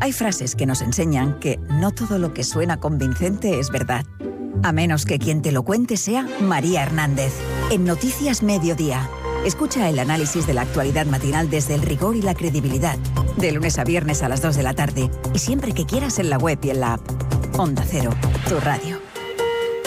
Hay frases que nos enseñan que no todo lo que suena convincente es verdad. A menos que quien te lo cuente sea María Hernández. En Noticias Mediodía. Escucha el análisis de la actualidad matinal desde el rigor y la credibilidad. De lunes a viernes a las 2 de la tarde. Y siempre que quieras en la web y en la app. Onda Cero, tu radio.